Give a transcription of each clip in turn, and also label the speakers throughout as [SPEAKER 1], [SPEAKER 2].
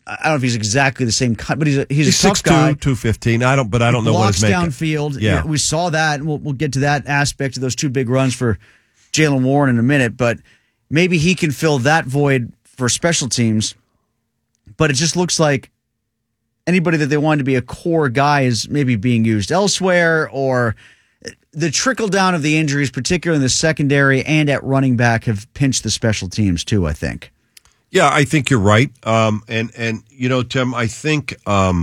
[SPEAKER 1] I don't know if he's exactly the same cut, but he's a tough
[SPEAKER 2] 6'2",
[SPEAKER 1] guy.
[SPEAKER 2] 215. I don't know what his makeup.
[SPEAKER 1] Downfield.
[SPEAKER 2] Yeah.
[SPEAKER 1] We saw that, and we'll get to that aspect of those two big runs for Jaylen Warren in a minute. But maybe he can fill that void for special teams. But it just looks like anybody that they wanted to be a core guy is maybe being used elsewhere, or the trickle down of the injuries, particularly in the secondary and at running back, have pinched the special teams too, I think.
[SPEAKER 2] Yeah, I think you're right. And you know, Tim, I think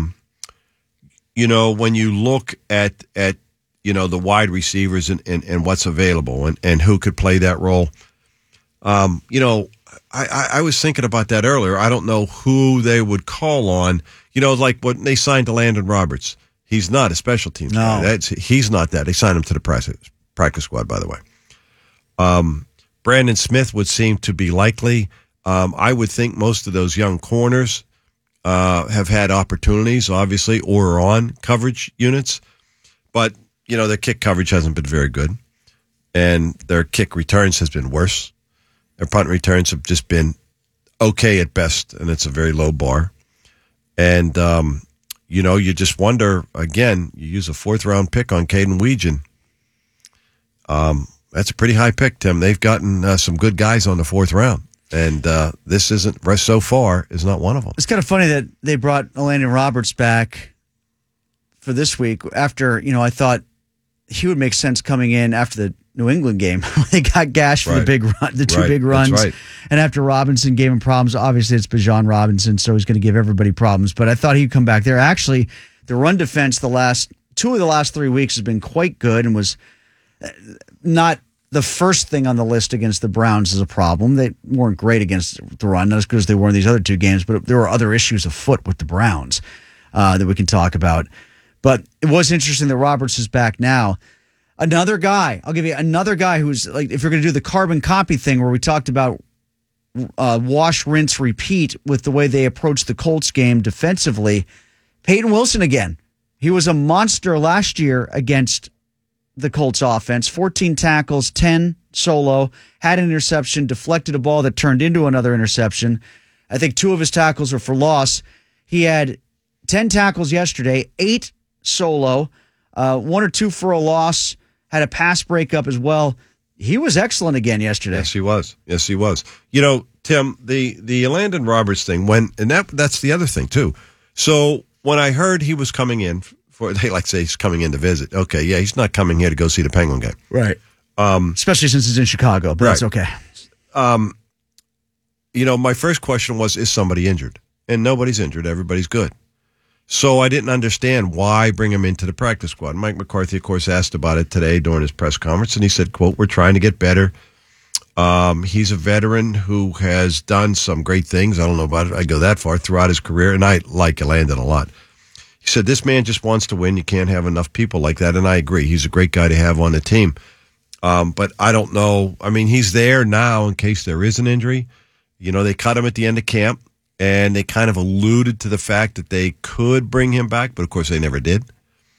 [SPEAKER 2] you know, when you look at you know, the wide receivers and what's available and who could play that role, you know, I was thinking about that earlier. I don't know who they would call on. You know, like when they signed Landon Roberts. He's not a special teams guy. He's not that. They signed him to the practice squad, by the way. Brandon Smith would seem to be likely. I would think most of those young corners have had opportunities, obviously, or are on coverage units. But, you know, their kick coverage hasn't been very good. And their kick returns has been worse. Their punt returns have just been okay at best, and it's a very low bar. And, you know, you just wonder, again, you use a fourth-round pick on Caden Weegan. That's a pretty high pick, Tim. They've gotten some good guys on the fourth round, and this isn't, so far, is not one of them.
[SPEAKER 1] It's kind of funny that they brought Landon Roberts back for this week after, you know, I thought he would make sense coming in after the New England game. They got gashed for the big run, the two big runs.
[SPEAKER 2] That's right.
[SPEAKER 1] And after Robinson gave him problems, obviously it's Bijan Robinson, so he's going to give everybody problems. But I thought he'd come back there. Actually, the run defense two of the last 3 weeks has been quite good and was not the first thing on the list against the Browns as a problem. They weren't great against the run, not as good as they were in these other two games, but there were other issues afoot with the Browns that we can talk about. But it was interesting that Roberts is back now. Another guy, I'll give you another guy who's like, if you're going to do the carbon copy thing where we talked about wash, rinse, repeat with the way they approached the Colts game defensively, Peyton Wilson again. He was a monster last year against the Colts offense. 14 tackles, 10 solo, had an interception, deflected a ball that turned into another interception. I think 2 of his tackles were for loss. He had 10 tackles yesterday, 8 solo, 1 or 2 for a loss. Had a pass breakup as well. He was excellent again yesterday.
[SPEAKER 2] Yes, he was. Yes, he was. You know, Tim, the Landon Roberts thing, that's the other thing, too. So when I heard he was coming in, they like to say he's coming in to visit. Okay, yeah, he's not coming here to go see the Penguin game.
[SPEAKER 1] Right. Especially since he's in Chicago, but that's okay.
[SPEAKER 2] You know, my first question was, is somebody injured? And nobody's injured. Everybody's good. So I didn't understand why bring him into the practice squad. Mike McCarthy, of course, asked about it today during his press conference, and he said, quote, "We're trying to get better." He's a veteran who has done some great things. I don't know about it. I go that far throughout his career, and I like Landon a lot. He said, this man just wants to win. You can't have enough people like that, and I agree. He's a great guy to have on the team. But I don't know. I mean, he's there now in case there is an injury. You know, they cut him at the end of camp. And they kind of alluded to the fact that they could bring him back, but of course they never did.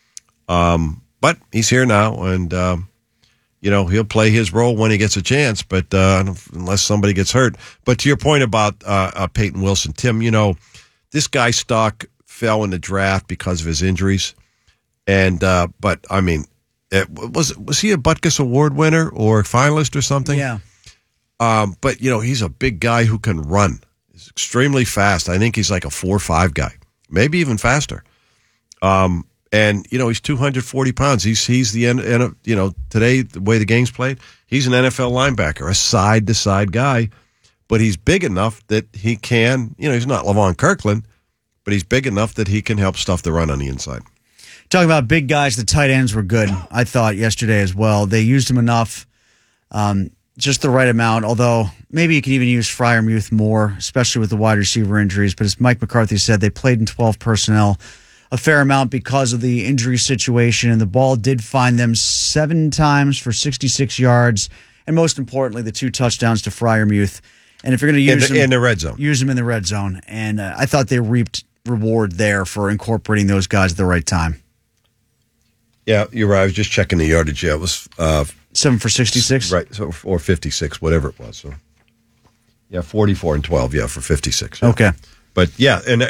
[SPEAKER 2] But he's here now, and, you know, he'll play his role when he gets a chance, but unless somebody gets hurt. But to your point about Peyton Wilson, Tim, you know, this guy's stock fell in the draft because of his injuries. And but, I mean, was he a Butkus Award winner or finalist or something?
[SPEAKER 1] Yeah.
[SPEAKER 2] But, you know, he's a big guy who can run. He's extremely fast. I think he's like a 4.5 guy, maybe even faster. And, you know, he's 240 pounds. He's the end, you know, today, the way the game's played, he's an NFL linebacker, a side-to-side guy, but he's big enough that he can, you know, he's not Levon Kirkland, but he's big enough that he can help stuff the run on the inside.
[SPEAKER 1] Talking about big guys, the tight ends were good, I thought, yesterday as well. They used him enough. Just the right amount, although maybe you can even use Freiermuth more, especially with the wide receiver injuries. But as Mike McCarthy said, they played in 12 personnel a fair amount because of the injury situation, and the ball did find them 7 times for 66 yards, and most importantly, the 2 touchdowns to Freiermuth. And if you're going to use them
[SPEAKER 2] in the red zone,
[SPEAKER 1] use them in the red zone. And I thought they reaped reward there for incorporating those guys at the right time.
[SPEAKER 2] Yeah, you're right. I was just checking the yardage. Yeah, it was
[SPEAKER 1] 7 for 66?
[SPEAKER 2] Right, so, or 56, whatever it was. So, yeah, 44 and 12, yeah, for 56. Yeah.
[SPEAKER 1] Okay.
[SPEAKER 2] But, yeah, and